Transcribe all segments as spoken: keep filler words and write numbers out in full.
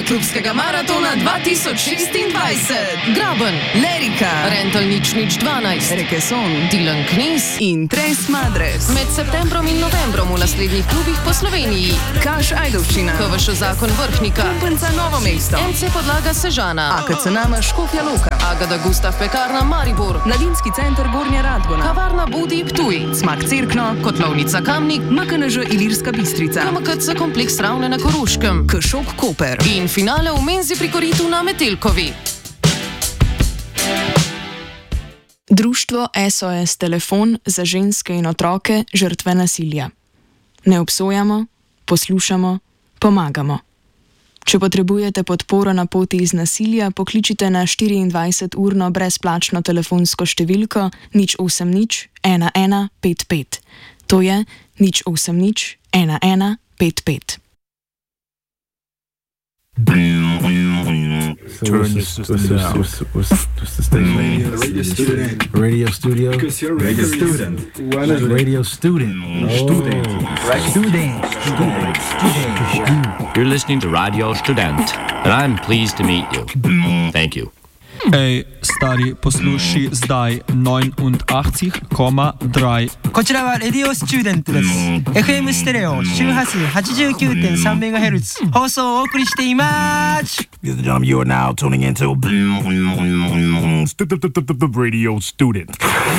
klubskega maratona dva tisoč šestindvajset. Graben, Lerika, Rental nič nič dvanajst, Rekeson, Dilan Knis in Tres Madres. Med septembrom in novembrom v naslednjih klubih po Sloveniji. Kaš Ajdovščina, K V Š Zakon Vrhnika, Kumpenca Novo mesto, M C Podlaga Sežana, A K C Nama Škofja Loka, Agada Gustav Pekarna Maribor, Mladinski center Gornja Radgona, Kavarna Budi Ptuj, Smak Cerkno, Kotlovnica Kamnik, M K N Ž Ilirska Bistrica, K M K C Kompleks Ravne na Koroškem, Kšok Koper in finale v Menzi pri Koritu na Metelkovi. Društvo S O S Telefon za ženske in otroke žrtve nasilja. Ne obsojamo, poslušamo, pomagamo. Če potrebujete podporo na poti iz nasilja, pokličite na štiriindvajseturno brezplačno telefonsko številko nič osem nič ena ena pet pet. To je nič osem nič ena ena pet pet. Turn the system down. What's the station? Radio student. Radio studio. Because you're radio student. Radio student. Student. Student. Student. You're listening to Radio Student, and I'm pleased to meet you. Thank you. Ej, stari, posluši zdaj neunachtzig Komma drei. こちらはレディオスチューデントです。エフエム ステレオ周波数 はちじゅうきゅうてんさんメガヘルツ 放送をお送りしています。 Ladies and gentlemen, you are now tuning into Radio Student.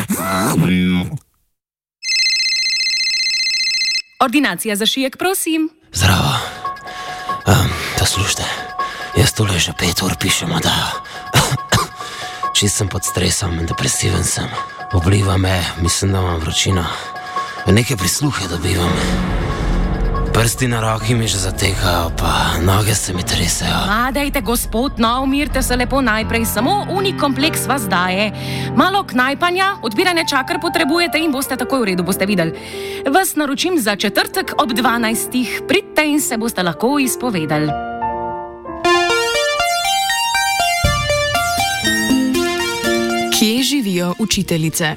Ordinacija za šijek, prosim. Zdravo. Um, poslušajte, jaz tole že pet ur pišem, da čist sem pod stresom, depresiven sem. Obliva me, mislim, da imam vročino. Neke prisluhe dobivam. Prsti na roki mi že zatekajo, pa noge se mi tresejo. Ma, dajte, gospod, no, umirte se lepo najprej. Samo unik kompleks vas daje. Malo knajpanja, odbiranje čakar potrebujete in boste takoj v redu, boste videli. Vas naročim za četrtek ob dvanajstih. Pridite in se boste lahko izpovedali. Kje živijo učiteljice?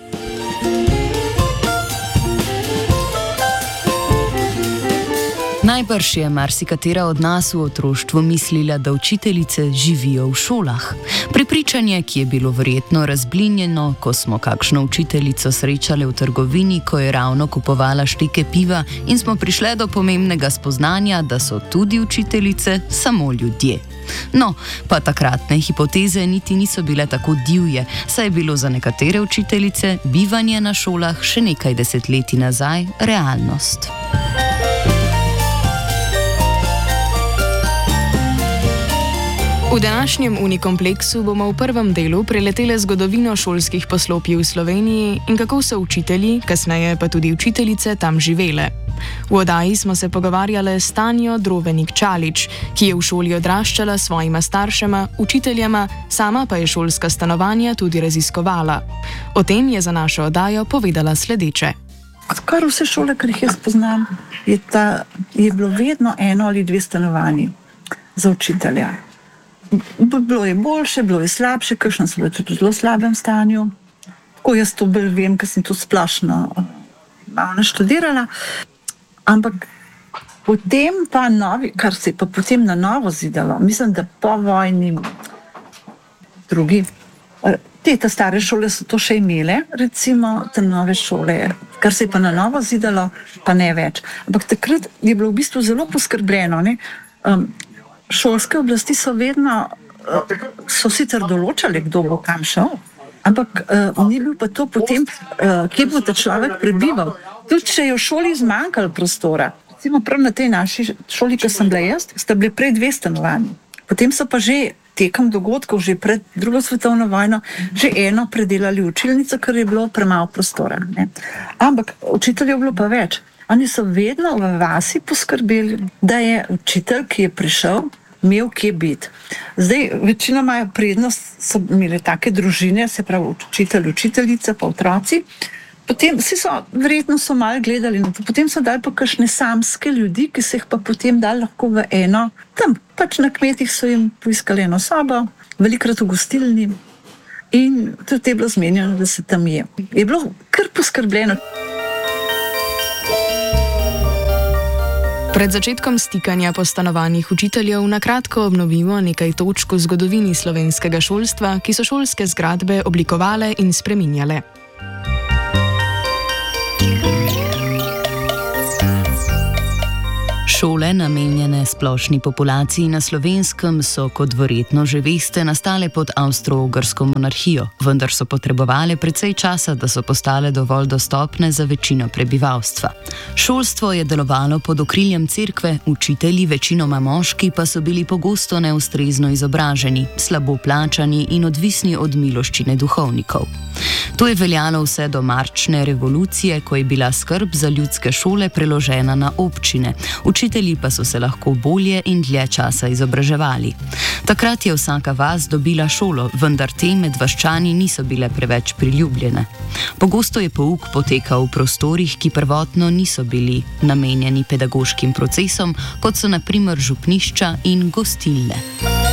Najbrž je marsikatera od nas v otroštvu mislila, da učiteljice živijo v šolah. Prepričanje, ki je bilo verjetno razblinjeno, ko smo kakšno učiteljico srečali v trgovini, ko je ravno kupovala šteke piva in smo prišle do pomembnega spoznanja, da so tudi učiteljice samo ljudje. No, pa takratne hipoteze niti niso bile tako divje, saj je bilo za nekatere učiteljice bivanje na šolah še nekaj desetletij nazaj realnost. V današnjem Unikompleksu bomo v prvem delu preletele zgodovino šolskih poslopij v Sloveniji in kako so učitelji, kasneje pa tudi učiteljice, tam živele. V oddaji smo se pogovarjale s Tanjo Drovenik-Čalič, ki je v šoli odraščala s svojima staršema, učiteljema, sama pa je šolska stanovanja tudi raziskovala. O tem je za našo oddajo povedala sledeče. Kar vse šole, kar jih jaz poznam, je, ta, je bilo vedno eno ali dve stanovanji za učitelja. Bilo je boljše, bilo je slabše, kakšno so bile tudi v zelo slabem stanju. Tako jaz to bolj vem, ker sem to splošno malo naštudirala. Ampak potem pa novi, kar se je pa potem na novo zidalo, mislim, da po vojni drugi, te ta stare šole so to še imele, recimo te nove šole, kar se je pa na novo zidalo, pa ne več. Ampak takrat je bilo v bistvu zelo poskrbljeno, ne? Um, Šolske oblasti so vedno, so sicer določali, kdo bo kam šel, ampak uh, ni bil pa to potem, uh, kje bo ta človek prebival. Tudi če je v šoli zmanjkalo prostora, recimo prav na tej naši šoli, ki sem bila jaz, sta bili prej dve stanovanji. Potem so pa že tekom dogodkov, že pred drugo svetovno vojno, že eno predelali učilnico, ker je bilo premalo prostora. Ne? Ampak učiteljev je bilo pa več. Oni so vedno v vasi poskrbeli, da je učitelj, ki je prišel, imel kje biti. Zdaj, večino imajo prednost, so imeli take družine, se pravi učitelj, učiteljica, pa otroci. Potem, vsi so, verjetno so malo gledali, potem so dali pa kakšne samske ljudi, ki so jih pa potem dali lahko v eno, tam pač na kmetih so jim poiskali eno sobo, velikrat v gostilni in tudi je bilo zmenjeno, da se tam je. Je bilo kar poskrbljeno. Pred začetkom stikanja po stanovanjih učiteljev na kratko obnovimo nekaj točk v zgodovini slovenskega šolstva, ki so šolske zgradbe oblikovale in spreminjale. Šole, namenjene splošni populaciji na Slovenskem, so, kot verjetno že veste, nastale pod Avstro-Ogrsko monarhijo, vendar so potrebovale precej časa, da so postale dovolj dostopne za večino prebivalstva. Šolstvo je delovalo pod okriljem cerkve, učitelji, večinoma moški, pa so bili pogosto neustrezno izobraženi, slabo plačani in odvisni od miloščine duhovnikov. To je veljalo vse do marčne revolucije, ko je bila skrb za ljudske šole preložena na občine. Učitelji pa so se lahko bolje in dlje časa izobraževali. Takrat je vsaka vas dobila šolo, vendar te med vaščani niso bile preveč priljubljene. Pogosto je pouk potekal v prostorih, ki prvotno niso bili namenjeni pedagoškim procesom, kot so na primer župnišča in gostilne.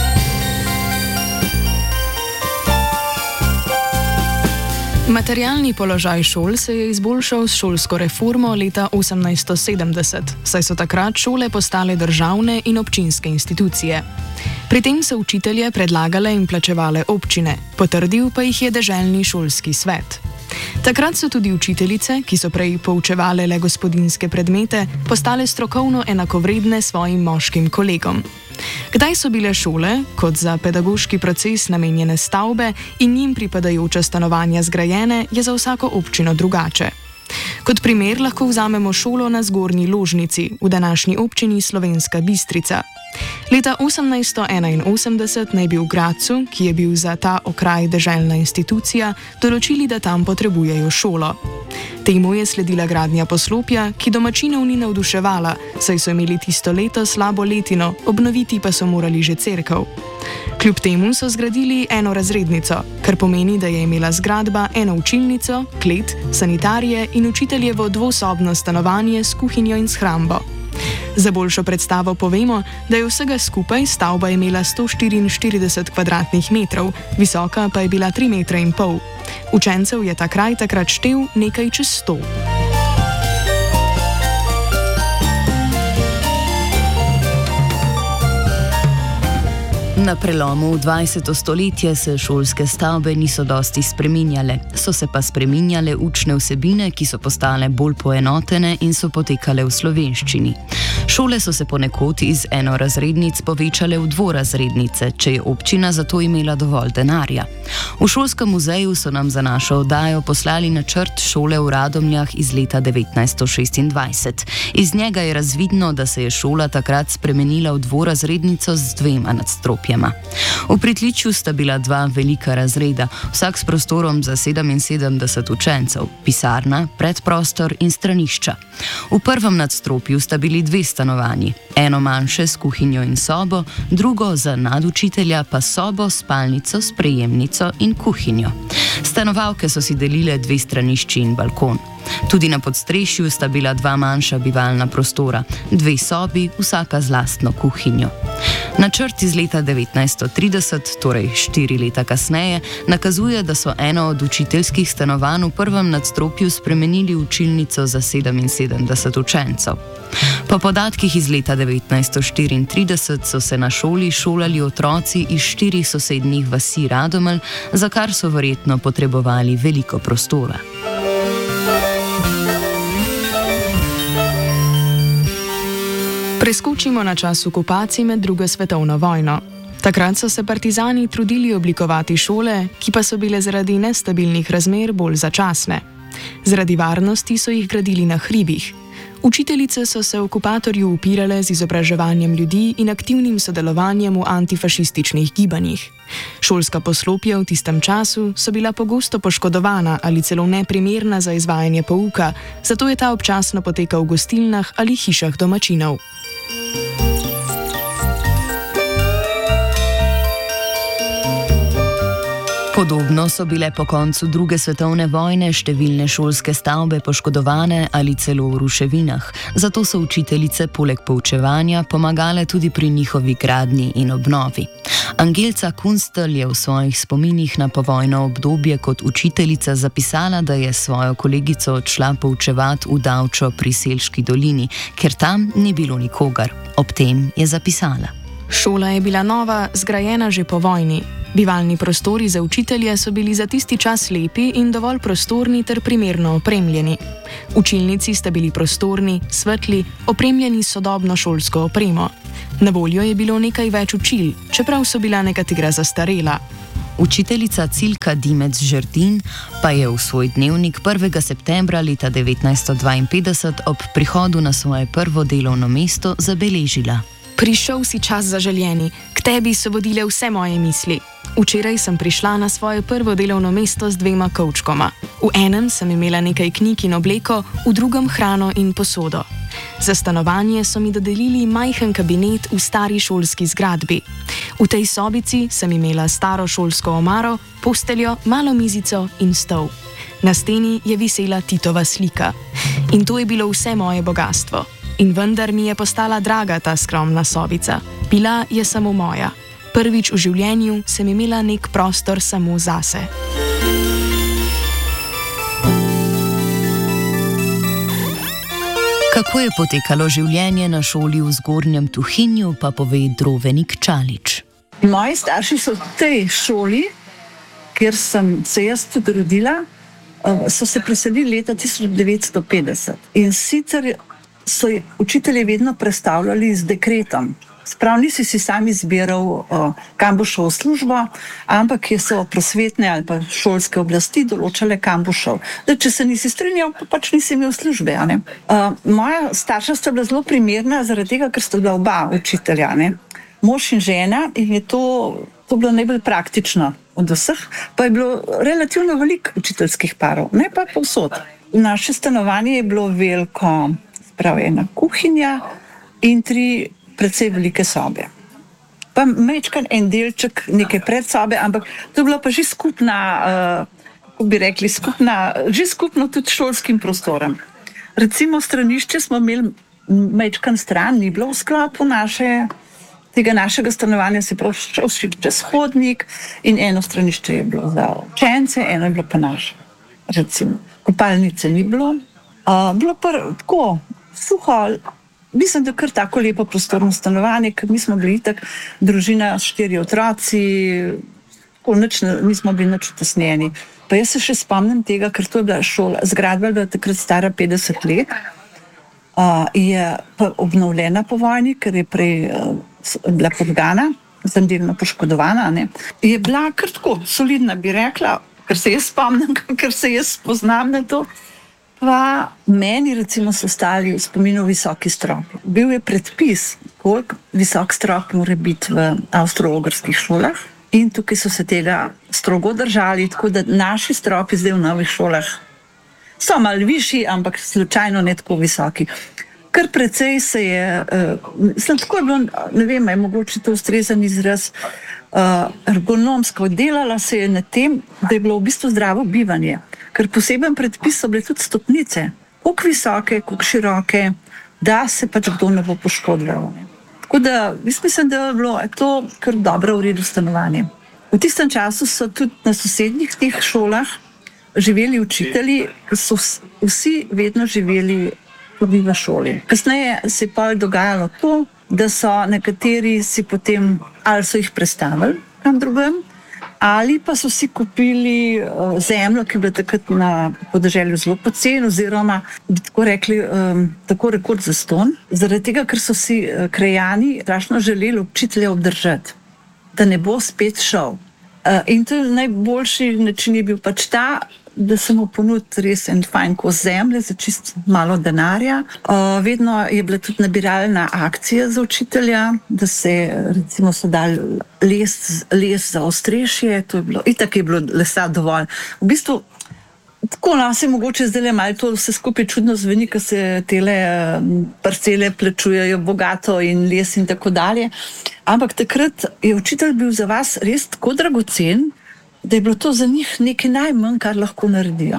Materialni položaj šol se je izboljšal s šolsko reformo leta osemnajststo sedemdeset, saj so takrat šole postale državne in občinske institucije. Pri tem so učitelje predlagale in plačevale občine, potrdil pa jih je deželni šolski svet. Takrat so tudi učiteljice, ki so prej poučevale le gospodinjske predmete, postale strokovno enakovredne svojim moškim kolegom. Kdaj so bile šole, kot za pedagoški proces namenjene stavbe in njim pripadajoča stanovanja zgrajene, je za vsako občino drugače. Kot primer lahko vzamemo šolo na Zgornji Ložnici, v današnji občini Slovenska Bistrica. Leta osemnajststo enainosemdeset naj bi v Gradcu, ki je bil za ta okraj deželna institucija, določili, da tam potrebujejo šolo. Temu je sledila gradnja poslopja, ki domačinov ni navduševala, saj so imeli tisto leto slabo letino, obnoviti pa so morali že cerkev. Kljub temu so zgradili eno razrednico, kar pomeni, da je imela zgradba eno učilnico, klet, sanitarije in učiteljevo dvosobno stanovanje s kuhinjo in shrambo. Za boljšo predstavo povemo, da je vsega skupaj stavba imela sto štiriinštirideset kvadratnih metrov, visoka pa je bila tri metre in pol. Učencev je ta kraj takrat štel nekaj čez sto. Na prelomu v dvajseto stoletje se šolske stavbe niso dosti spreminjale, so se pa spreminjale učne vsebine, ki so postale bolj poenotene in so potekale v slovenščini. Šole so se ponekod iz enorazrednic povečale v dvorazrednice, če je občina za to imela dovolj denarja. V Šolskem muzeju so nam za našo oddajo poslali načrt šole v Radomljah iz leta devetnajststo šestindvajset. Iz njega je razvidno, da se je šola takrat spremenila v dvorazrednico z dvema nadstropjema. V pritličju sta bila dva velika razreda, vsak s prostorom za sedeminsedemdeset učencev, pisarna, predprostor in stranišča. V prvem nadstropju sta bili dve stanovanji, eno manjše s kuhinjo in sobo, drugo za nadučitelja pa sobo, spalnico, sprejemnico in kuhinjo. Stanovalke so si delile dve stranišči in balkon. Tudi na podstrešju sta bila dva manjša bivalna prostora, dve sobi, vsaka z lastno kuhinjo. Načrt iz leta devetnajststo trideset, torej štiri leta kasneje, nakazuje, da so eno od učiteljskih stanovanj v prvem nadstropju spremenili v učilnico za sedeminsedemdeset učencev. Po podatkih iz leta devetnajststo štiriintrideset so se na šoli šolali otroci iz štirih sosednjih vasi Radomelj, za kar so verjetno potrebovali veliko prostora. Preskočimo na čas okupacij med drugo svetovno vojno. Takrat so se partizani trudili oblikovati šole, ki pa so bile zaradi nestabilnih razmer bolj začasne. Zaradi varnosti so jih gradili na hribih. Učiteljice so se okupatorju upirale z izobraževanjem ljudi in aktivnim sodelovanjem v antifašističnih gibanjih. Šolska poslopja v tistem času so bila pogosto poškodovana ali celo neprimerna za izvajanje pouka, zato je ta občasno potekal v gostilnah ali hišah domačinov. Podobno so bile po koncu druge svetovne vojne številne šolske stavbe poškodovane ali celo v ruševinah, zato so učiteljice poleg poučevanja pomagale tudi pri njihovi gradnji in obnovi. Angelca Kunstelj je v svojih spominih na povojno obdobje kot učiteljica zapisala, da je svojo kolegico odšla poučevati v Davčo pri Selški dolini, ker tam ni bilo nikogar. Ob tem je zapisala: Šola je bila nova, zgrajena že po vojni. Bivalni prostori za učitelje so bili za tisti čas lepi in dovolj prostorni ter primerno opremljeni. Učilnici sta bili prostorni, svetli, opremljeni s sodobno šolsko opremo. Na voljo je bilo nekaj več učil, čeprav so bila nekatera zastarela. Učiteljica Cilka Dimec Žerdin pa je v svoj dnevnik prvega septembra leta devetnajststo dvainpetdeset ob prihodu na svoje prvo delovno mesto zabeležila: Prišel si čas zaželjeni, k tebi so vodile vse moje misli. Včeraj sem prišla na svoje prvo delovno mesto z dvema kovčkoma. V enem sem imela nekaj knjig in obleko, v drugem hrano in posodo. Za stanovanje so mi dodelili majhen kabinet v stari šolski zgradbi. V tej sobici sem imela staro šolsko omaro, posteljo, malo mizico in stol. Na steni je visela Titova slika. In to je bilo vse moje bogastvo. In vendar mi je postala draga ta skromna sobica. Bila je samo moja. Prvič v življenju sem imela nek prostor samo zase. Kako je potekalo življenje na šoli v Zgornjem Tuhinju, pa pove Drovenik Čalič. Moji starši so v tej šoli, kjer sem se jaz tudi rodila, so se preselili leta tisoč devetsto petdeset. In sicer so učitelji vedno prestavljali z dekretom. Sprav nisi si sam izbiral, kam bo šel v službo, ampak so prosvetne ali pa šolske oblasti določale, kam bo šel. Da, če se nisi strinjal, pa pač nisi imel službe. Uh, moja starša sta bila zelo primerna, zaradi tega, ker sta bila oba učitelja. Ne? Mož in žena, in je to, to bilo najbolj praktično od vseh, pa je bilo relativno veliko učiteljskih parov, ne pa povsod. Naše stanovanje je bilo veliko, sprav ena kuhinja in tri predvsej velike sobe. Pa mečkan en delček neke predsobe, ampak to je bila pa že skupna, uh, kako bi rekli, skupna, že skupno tudi šolskim prostorom. Recimo stranišče smo imeli mečkan stran, ni bilo v sklopu naše, tega našega stanovanja, se pravi šel čez hodnik in eno stranišče je bilo za učence, eno je bilo pa naše. Recimo, kopalnice ni bilo. Uh, bilo pa tako suho. Mislim, da je kar tako lepo prostorno stanovanje, ker mi smo bili tak družina s štiri otroci, tako nič, nismo bili nič utesnjeni. Pa jaz se še spomnim tega, ker to je bila šola, zgradba je bila takrat stara petdeset let, uh, je pa obnovljena po vojni, ker je prej uh, bila podgana, sem delno poškodovana, ne. Je bila kar tako solidna, bi rekla, ker se jaz spomnim, ker se jaz spoznam na to. Pa meni recimo so stali v spominu visoki stropi. Bil je predpis, koliko visok strop mora biti v avstro-ogrskih šolah in tukaj so se tega strogo držali, tako da naši stropi zdaj v novih šolah so malo višji, ampak slučajno ne tako visoki. Kar precej se je, uh, tako je bilo, ne vem, je mogoče to ustrezen izraz, uh, ergonomsko delala se je na tem, da je bilo v bistvu zdravo bivanje. Ker poseben predpis so bile tudi stopnice, koliko visoke, koliko široke, da se pač kdo ne bo poškodoval. Tako da, mislim, da je bilo to kar dobro v redu stanovanje. V tistem času so tudi na sosednjih teh šolah živeli učitelji, ki so vsi vedno živeli tudi v šoli. Kasneje se je pa dogajalo to, da so nekateri si potem, ali so jih prestavili kam drugem, ali pa so si kupili uh, zemljo, ki je bila takrat na podeželju zelo poceni, oziroma bi tako rekli, um, tako rekord za ston, zaradi tega, ker so si uh, krajani strašno želeli učitelja obdržati, da ne bo spet šel. Uh, in to najboljši način je bil pač ta, da se mu ponudi res en fajn kos zemlje za čist malo denarja. Uh, vedno je bila tudi nabiralna akcija za učitelja, da se recimo so dali les, les za ostrešje, to je bilo, itak je bilo lesa dovolj. V bistvu, tako nas je mogoče zdaj malo to vse skupaj čudno zveni, ko se tele parcele plačujejo bogato in les in tako dalje. Ampak takrat je učitelj bil za vas res tako dragocen, da je bilo to za njih nekaj najmanj, kar lahko naredijo.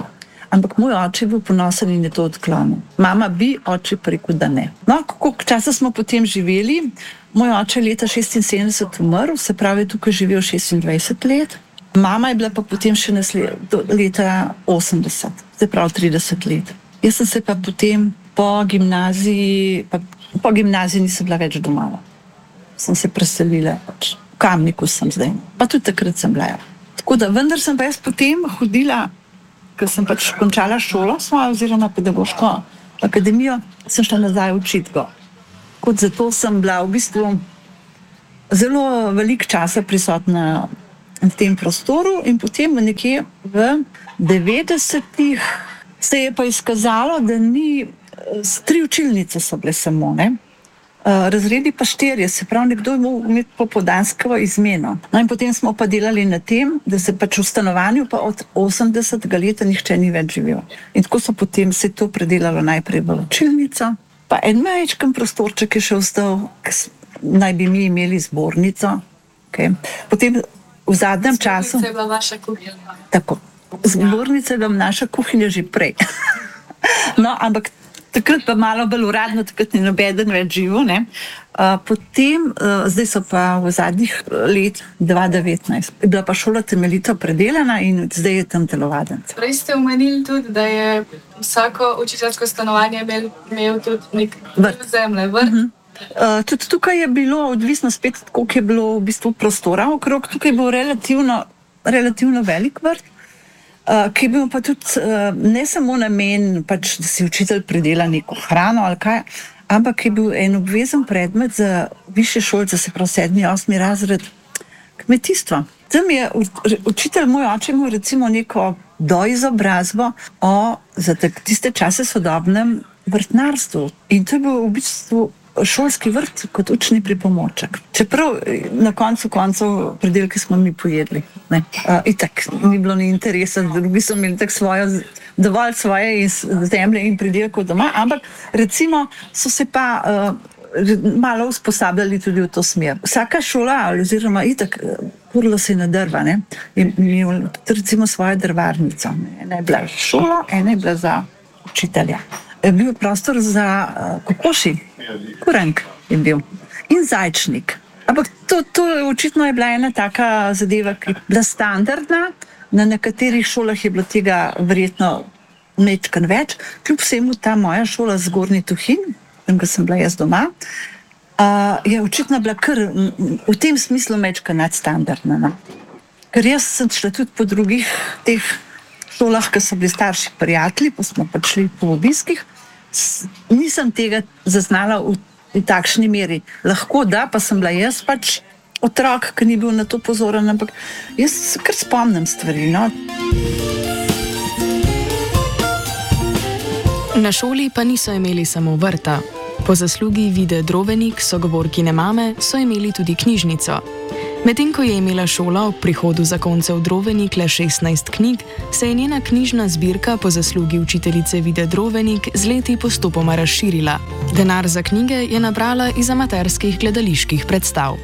Ampak moj oče je bil ponosen in je to odklonil. Mama bi, oče pa rekel, da ne. No, koliko časa smo potem živeli? Moj oče je leta šestinsedemdeset umrl, se pravi, tukaj živel šestindvajset let. Mama je bila pa potem še nasled, do leta osemdeset, se pravi trideset let. Jaz sem se pa potem po gimnaziji, pa po gimnaziji nisem bila več doma. Sem se preselila, pač v Kamniku sem zdaj, pa tudi takrat sem bila. Tako da vendar sem pa jaz potem hodila, ker sem pač končala šolo svojo oziroma pedagoško akademijo, sem šla nazaj učiti go. Kot zato sem bila v bistvu zelo veliko časa prisotna v tem prostoru in potem nekje v devetdesetih se je pa izkazalo, da ni, tri učilnice so bile samo, ne? Razredi pa štirje, se pravi, nekdo je moral imeti popoldansko izmeno. No in potem smo pa delali na tem, da se pač v stanovanju pa od osemdesetega leta nihče ni več živel. In tako so potem se to predelalo najprej v učilnico, pa en majčken prostorček je še ostal, naj bi mi imeli zbornico. Okay. Potem v zadnjem času... Zbornica je bila naša kuhinja. Tako. Zbornica je bila naša kuhinja že prej. No, ampak takrat pa malo bolj uradno, takrat ni nobeden več živel, ne. Uh, potem, uh, zdaj so pa v zadnjih let dva tisoč devetnajst. Je bila pa šola temeljito predelana in zdaj je tam telovadnica. Prej ste omenili tudi, da je vsako učiteljsko stanovanje imel, imel tudi nek vrt. Zemlje, vrt. Uh-huh. Uh, tudi tukaj je bilo, odvisno spet, koliko je bilo v bistvu prostora okrog, tukaj je bil relativno, relativno velik vrt. Uh, ki je bil pa tudi uh, ne samo namen, pač, da si učitelj pridela neko hrano ali kaj, ampak je bil en obvezen predmet za višje šolce, se pravi sedmi, osmi razred kmetijstva. Tam je učitelj, moj oče imel recimo neko doizobrazbo o za tiste čase sodobnem vrtnarstvu. In to je bil v bistvu šolski vrt kot učni pripomoček. Čeprav na koncu koncev predelke smo mi pojedli. Ne. Uh, itak ni bilo ni interesa, drugi so imeli tak svojo, dovolj svoje iz zemlje in predelkov doma, ampak recimo so se pa uh, malo usposabljali tudi v to smer. Vsaka šola, oziroma itak, kurilo se je na drva, ne, je imel recimo svojo drvarnico. Ena je bila šola, ena je bila za učitelja. Je bil prostor za uh, kokoši, kurenk je bil in zajčnik. Ampak to, to očitno je bila ena taka zadeva, ki je bila standardna, na nekaterih šolah je bilo tega verjetno mečkan več, kljub vsemu ta moja šola Zgornji Tuhin, tam sem bila jaz doma, uh, je očitno bila kar v tem smislu mečkan nadstandardna. No? Ker jaz sem šla tudi po drugih teh šolah, ki so bili starši prijatelji, pa smo pa šli po obiskih, nisem tega zaznala v, v takšni meri. Lahko da, pa sem bila jaz pač otrok, ki ni bil na to pozoren, ampak jaz se kar spomnim stvari. No? Na šoli pa niso imeli samo vrta. Po zaslugi Vide Drovenik, sogovorkine mame, so imeli tudi knjižnico. Medtem ko je imela šola ob prihodu zakoncev Drovenik le šestnajst knjig, se je njena knjižna zbirka po zaslugi učiteljice Vide Drovenik z leti postopoma razširila. Denar za knjige je nabrala iz amaterskih gledaliških predstav.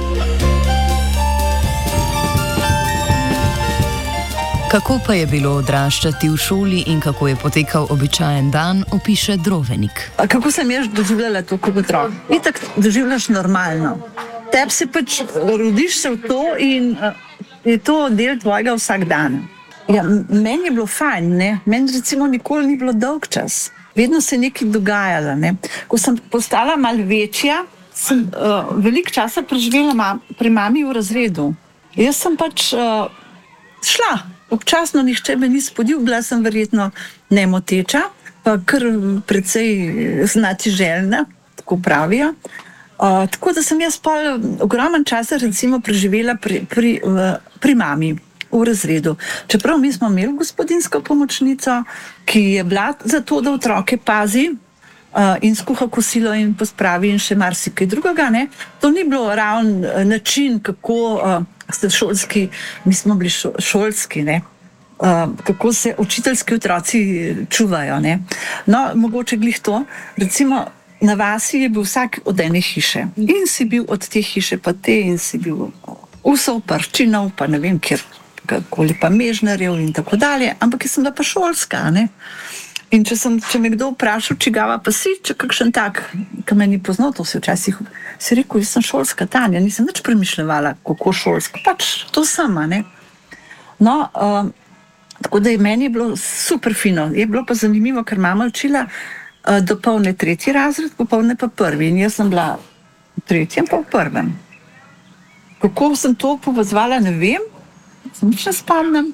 Kako pa je bilo odraščati v šoli in kako je potekal običajen dan, opiše Drovenik. Kako sem jaz doživljala to kot otrok? Itak doživljaš normalno. Teb se pač rodiš se v to in uh, je to del tvojega vsakdana. Ja, meni je bilo fajn, ne? Meni recimo nikoli ni bilo dolg čas. Vedno se je nekaj dogajalo. Ne? Ko sem postala malo večja, sem uh, veliko časa preživela ma pri mami v razredu. Jaz sem pač uh, šla. Občasno nihče me ni spodil, bila sem verjetno nemoteča, pa kar precej znati željna, tako pravijo. Uh, tako da sem jaz pol ogromen časa recimo preživela pri, pri, uh, pri mami v razredu. Čeprav mi smo imeli gospodinjsko pomočnico, ki je bila za to, da otroke pazi uh, in skuha kosilo in pospravi in še marsikaj drugega. Ne? To ni bilo ravn način, kako uh, ste šolski, mi smo bili šo, šolski, ne? Uh, kako se učiteljski otroci čuvajo. Ne? No, mogoče glih to, recimo, na vasi je bil vsak od ene hiše. In si bil od te hiše pa te in si bil Usov, Parčinov, pa ne vem, kjer, kakoli pa Mežnarjev in tako dalje, ampak jaz sem bila pa šolska, ne. In če, sem, če me kdo vprašal, čigava pa si, če kakšen tak, ki me ni poznal, to si včasih si rekel, jaz sem šolska Tanja, nisem nič premišljala, kako šolska, pač to sama, ne. No, uh, tako da je meni bilo super fino, je bilo pa zanimivo, ker mama učila uh, do polne tretji razred, po polne pa prvi in jaz sem bila v tretjem pa v prvem. Kako sem to povezvala, ne vem, sem nič ne spomnim,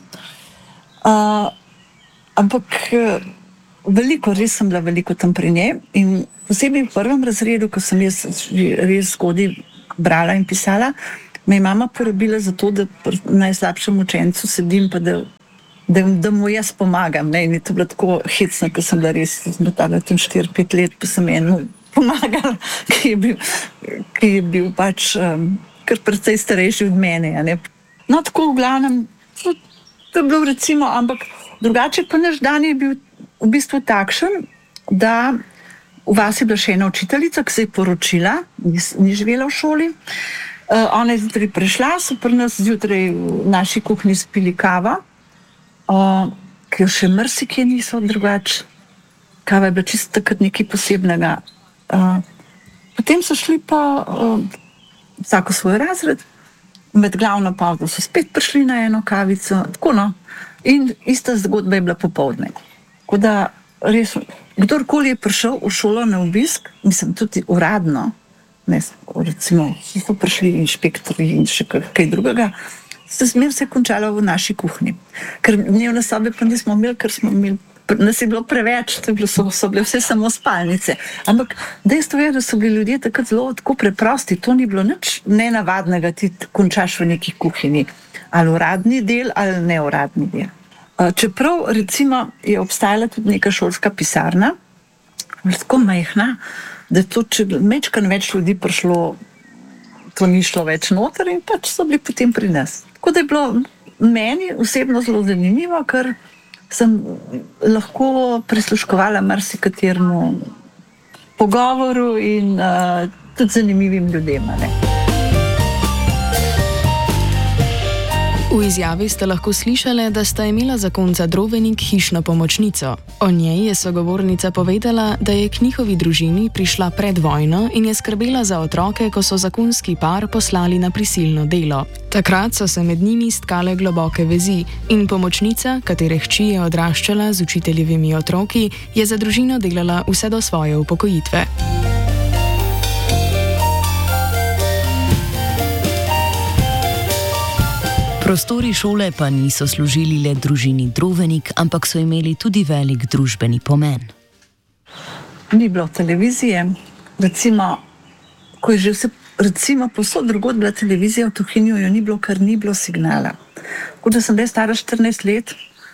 uh, ampak uh, veliko, res sem bila veliko tam pri njej in posebej v prvem razredu, ko sem jaz res zgodaj brala in pisala, me je mama porabila za to, da najslabšem učencu sedim, pa da, da, da mu jaz pomagam. Ne? In je to bilo tako hecno, ko sem bila res zmetala tam štiri pet let, pa sem eno pomagala, ki je bil, ki je bil pač um, kar precej starejši od mene. Ne? No, tako v glavnem, to, to je bilo recimo, ampak drugače pa naš dan je bil v bistvu takšen, da v vas je bila še ena učiteljica, ki se je poročila, ni, ni živela v šoli. Uh, ona je zjutraj prišla, so pri nas zjutraj v naši kuhinji spili kava, uh, ki jo še marsikje niso drugače. Kava je bila čisto takrat nekaj posebnega. Uh, potem so šli pa uh, vsako svoj razred, med glavno pavzo so spet prišli na eno kavico, tako no. In ista zgodba je bila popoldne. Tako da res, kdorkoli je prišel v šolo na obisk, mislim tudi uradno, ne, recimo, so prišli inšpektori in še kaj drugega, se smem se končalo v naši kuhinji. Ker dnevne sobe pa nismo imeli, ker smo imeli, nas je bilo preveč, to je bilo, so, so bile vse samo spalnice. Ampak dejstvo je, da so bili ljudje takrat zelo tako preprosti, to ni bilo nič nenavadnega, ti končaš v neki kuhinji. Ali uradni del, ali neuradni del. Čeprav, recimo, je obstajala tudi neka šolska pisarna, tako majhna, da to, če mečkan več ljudi prišlo, to ni šlo več noter in pač so bili potem pri nas. Tako da je bilo meni osebno zelo zanimivo, ker sem lahko prisluškovala marsikateremu pogovoru in uh, tudi zanimivim ljudem, ne. V izjavi ste lahko slišali, da sta imela zakonca Drovenik hišno pomočnico. O njej je sogovornica povedala, da je k njihovi družini prišla pred vojno in je skrbela za otroke, ko so zakonski par poslali na prisilno delo. Takrat so se med njimi stkale globoke vezi in pomočnica, katere hči je odraščala z učiteljevimi otroki, je za družino delala vse do svoje upokojitve. Prostori šole pa niso služili le družini Drovenik, ampak so imeli tudi velik družbeni pomen. Ni bilo televizije, recimo, ko je že vse, recimo, posod drugod bila televizija, v Tuhinju jo ni bilo, ker ni bilo signala. Tako da sem bila stara štirinajst let,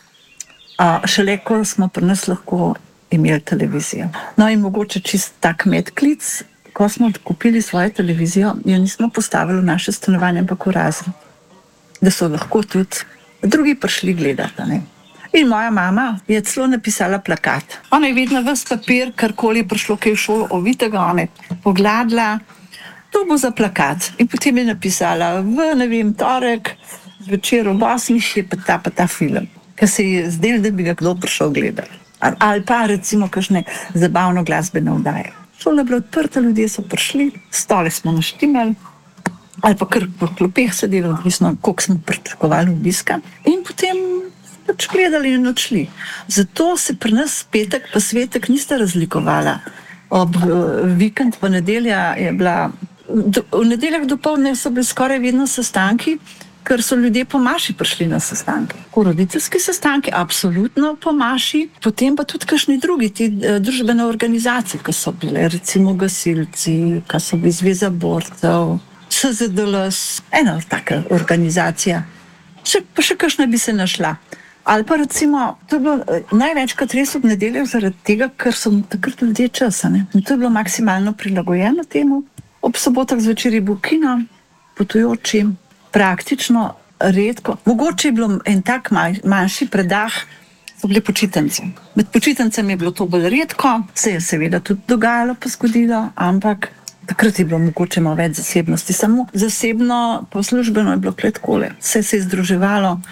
a šele ko smo pri nas lahko imeli televizijo. No in mogoče čist tak medklic, ko smo kupili svojo televizijo, jo nismo postavili v naše stanovanje, ampak v razred, da so lahko tudi drugi prišli gledati. Ne? In moja mama je celo napisala plakat. Ona je vedno ves papir, karkoli je prišlo, kaj je v šolo ovitega, ona je pogladala, to bo za plakat. In potem je napisala, v, ne vem, torek, zvečer ob osmih je pa ta, pa ta film, ker se je zdel, da bi ga kdo prišel gledati. Ali pa recimo kakšne zabavno glasbene vdaje. Šola je bila odprta, ljudje so prišli, stole smo naštimali, ali pa kar v klopeh sedeli, odvisno, koliko smo pričakovali obiska. In potem pač gledali in odšli. Zato se pri nas petek pa svetek nista razlikovala. Ob uh, vikend pa nedelja je bila, do, v nedeljah dopoldne so bili skoraj vedno sestanki, ker so ljudje po maši prišli na sestanke. Roditeljski sestanki, absolutno po maši, potem pa tudi kakšni drugi, ti uh, družbene organizacije, ki so bile, recimo gasilci, ki so bili Zveza borcev, S Z D L S, ena taka organizacija. Še, pa še kakšna bi se našla. Ali pa recimo, to je bilo največkrat res ob nedeljah zaradi tega, ker so takrat ljudje časa. Ne? In to je bilo maksimalno prilagojeno temu. Ob sobotah zvečer je bil kino, potujoči, praktično redko. Mogoče je bilo en tak manjši predah, so bile počitnice. Med počitnicami je bilo to bolj redko, se je seveda tudi dogajalo pa zgodilo, ampak takrat je bilo mogoče malo več zasebnosti. Samo zasebno, pa službeno je bilo kle takole. Vse se je združevalo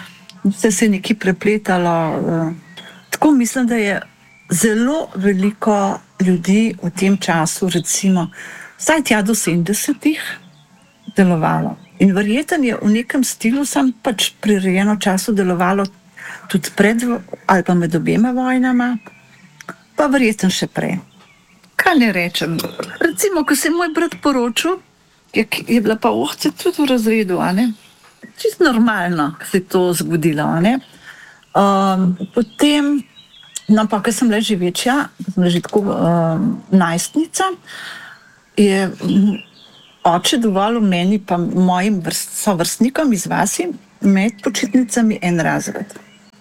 vse se je nekaj prepletalo. Tako mislim, da je zelo veliko ljudi v tem času, recimo, vsaj tja do sedemdesetih, delovalo. In verjetno je v nekem stilu, sam pač prirejeno času delovalo tudi pred ali pa med obema vojnama, pa verjetno še prej. Kaj ne rečem? Recimo, ko se je moj brat poročil, je, je bila pa ohce tudi v razredu, a ne? Čisto normalno se je to zgodilo, a ne? Um, potem, no pa, ko sem bila že večja, sem bila že tako um, najstnica, je oče dovolil meni pa mojim vrst, sovrstnikom iz vasi med počitnicami en razred.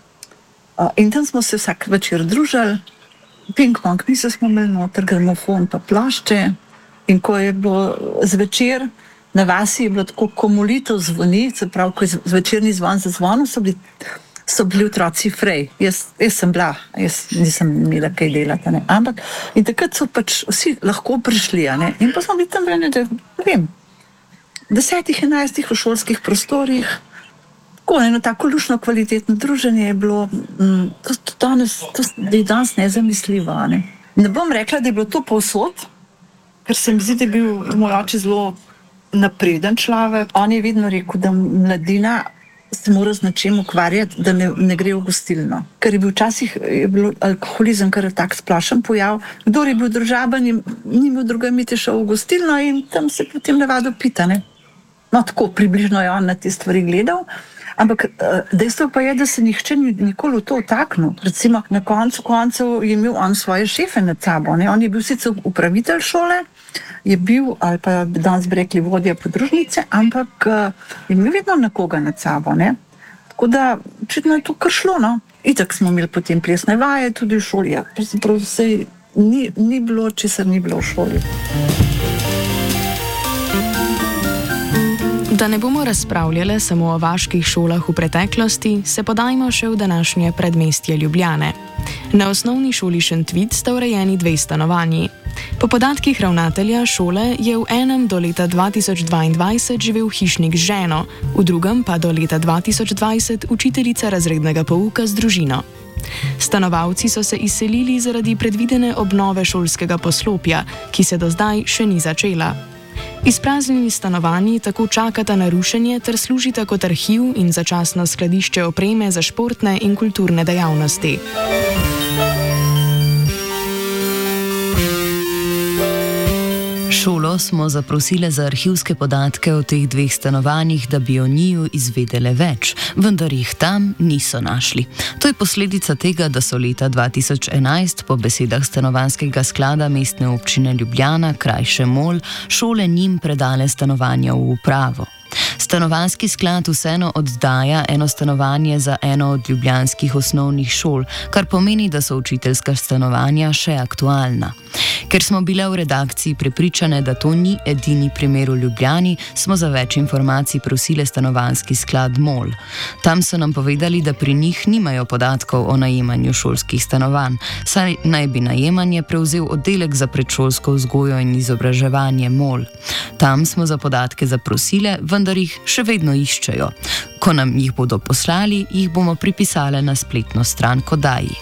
Uh, in tam smo se vsak večer družili, ping-pong niso smo imeli noter, gramofon pa plošče, in ko je bilo zvečer, na vasi je bilo tako, ko molitev zvoni, se pravi, ko je zvečerni zvon zazvonil, so bili, so bili otroci frej. Jaz, jaz sem bila, jaz nisem imela kaj delati, ne. Ampak, in takrat so pač vsi lahko prišli, ne. In pa smo bili tam vrene, da, ne vem, desetih, enajstih v šolskih prostorih, tako eno tako lušno kvalitetno druženje je bilo, mm, to, to, danes, to je danes nezamisljivo, ne. Ne bom rekla, da je bilo to povsod, ker se mi zdi, da je bil moj oče zelo napreden človek. On je vedno rekel, da mladina se mora z nečem ukvarjati, da ne, ne gre v gostilno. Ker je bil včasih je bil alkoholizem, kar je tak splošen pojav. Kdor je bil družaben, ni imel druga imeti šel v gostilno in tam se potem navadil pita, ne. No, tako približno je on na te stvari gledal. Ampak dejstvo pa je, da se nihče ni nikoli v to vtaknil. Recimo, na koncu koncev je imel on svoje šefe nad sabo, ne. On je bil sicer upravitelj šole, je bil, ali pa danes bi rekli vodja podružnice, ampak je imel vedno nekoga nad sabo, ne. Tako da, očitno je to kar šlo, no. Itak smo imeli potem plesne vaje tudi v šoli, ja. Pravzaprav se ni, ni bilo, česar ni bilo v šoli. Da ne bomo razpravljale samo o vaških šolah v preteklosti, se podajmo še v današnje predmestje Ljubljane. Na osnovni šoli Šentvid sta urejeni dve stanovanji. Po podatkih ravnatelja šole je v enem do leta dva tisoč dvaindvajset živel hišnik z ženo, v drugem pa do leta dva tisoč dvajset učiteljica razrednega pouka z družino. Stanovalci so se izselili zaradi predvidene obnove šolskega poslopja, ki se do zdaj še ni začela. Izpraznjeni stanovanji tako čakata na rušenje ter služita kot arhiv in začasno skladišče opreme za športne in kulturne dejavnosti. Šolo smo zaprosile za arhivske podatke o teh dveh stanovanjih, da bi o njiju izvedele več, vendar jih tam niso našli. To je posledica tega, da so leta dva tisoč enajst po besedah stanovanjskega sklada Mestne občine Ljubljana, krajše MOL, šole njim predale stanovanja v upravo. Stanovanjski sklad vseeno oddaja eno stanovanje za eno od ljubljanskih osnovnih šol, kar pomeni, da so učiteljska stanovanja še aktualna. Ker smo bile v redakciji prepričane, da to ni edini primer v Ljubljani, smo za več informacij prosile stanovanjski sklad MOL. Tam so nam povedali, da pri njih nimajo podatkov o najemanju šolskih stanovanj, saj naj bi najemanje prevzel oddelek za predšolsko vzgojo in izobraževanje MOL. Tam smo za podatke zaprosile, vendar jih še vedno iščejo. Ko nam jih bodo poslali, jih bomo pripisale na spletno stran k oddaji.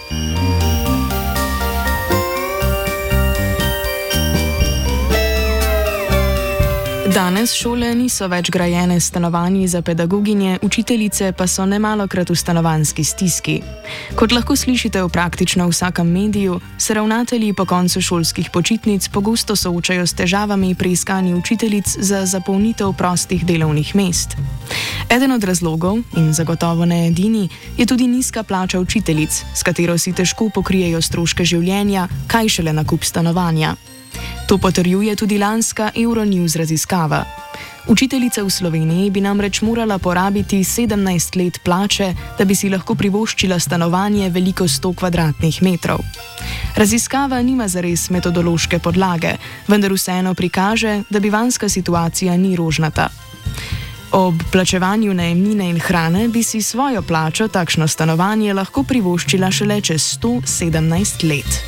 Danes šole niso več grajene stanovanji za pedagoginje, učiteljice pa so nemalokrat v stanovanjski stiski. Kot lahko slišite v praktično vsakem mediju, se ravnatelji po koncu šolskih počitnic pogosto soočajo s težavami pri iskanju učiteljic za zapolnitev prostih delovnih mest. Eden od razlogov, in zagotovo ne edini, je tudi nizka plača učiteljic, s katero si težko pokrijejo stroške življenja, kaj šele nakup stanovanja. To potrjuje tudi lanska Euronews raziskava. Učiteljica v Sloveniji bi namreč morala porabiti sedemnajst let plače, da bi si lahko privoščila stanovanje veliko sto kvadratnih metrov. Raziskava nima zares metodološke podlage, vendar vseeno prikaže, da bivanjska situacija ni rožnata. Ob plačevanju najemnine in hrane bi si svojo plačo takšno stanovanje lahko privoščila šele čez sto sedemnajst let.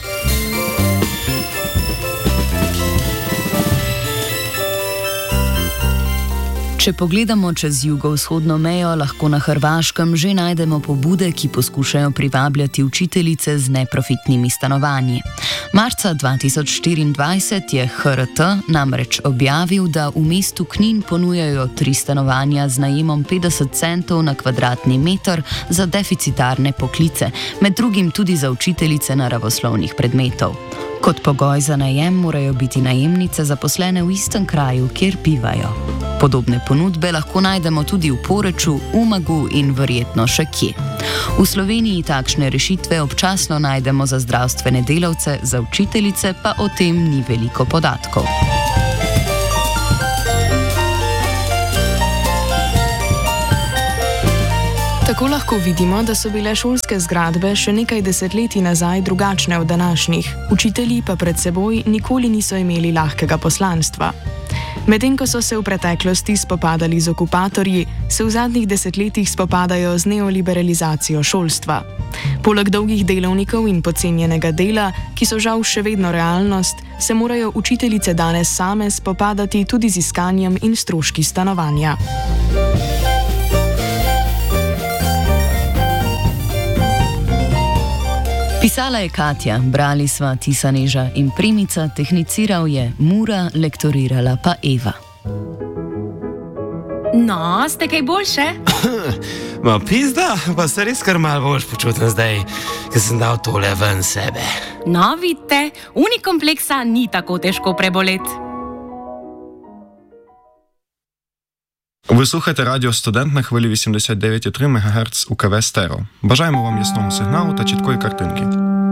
Če pogledamo čez jugovzhodno mejo, lahko na Hrvaškem že najdemo pobude, ki poskušajo privabljati učiteljice z neprofitnimi stanovanji. Marca dva tisoč štiriindvajset je H R T namreč objavil, da v mestu Knin ponujajo tri stanovanja z najemom petdeset centov na kvadratni meter za deficitarne poklice, med drugim tudi za učiteljice naravoslovnih predmetov. Kot pogoj za najem morajo biti najemnice zaposlene v istem kraju, kjer bivajo. Podobne ponudbe lahko najdemo tudi v Poreču, Umagu in verjetno še kje. V Sloveniji takšne rešitve občasno najdemo za zdravstvene delavce, za učiteljice pa o tem ni veliko podatkov. Tako lahko vidimo, da so bile šolske zgradbe še nekaj desetletij nazaj drugačne od današnjih. Učitelji pa pred seboj nikoli niso imeli lahkega poslanstva. Medtem ko so se v preteklosti spopadali z okupatorji, se v zadnjih desetletjih spopadajo z neoliberalizacijo šolstva. Poleg dolgih delovnikov in podcenjenega dela, ki so žal še vedno realnost, se morajo učiteljice danes same spopadati tudi z iskanjem in stroški stanovanja. Pisala je Katja, brali sva Tisa Neža in Primica, tehniciral je Mura, lektorirala pa Eva. No, ste kaj boljše? Ma pizda, pa se res kar malo boljš počutim zdaj, ker sem dal tole ven sebe. No, vidite, unikompleksa ni tako težko preboleti. Ви слухаєте радіо «Студент» на хвилі вісімдесят дев'ять і три мегагерц у ка ве стерео. Бажаємо вам ясного сигналу та чіткої картинки.